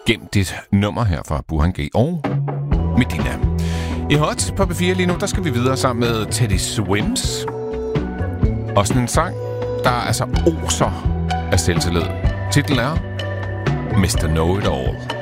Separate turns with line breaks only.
gemt dit nummer her fra Burhan G og Medina. I Hot på B4 lige nu, der skal vi videre sammen med Teddy Swims. Og sådan en sang, der altså oser af selvtillid. Titlen er Mr. Know It All.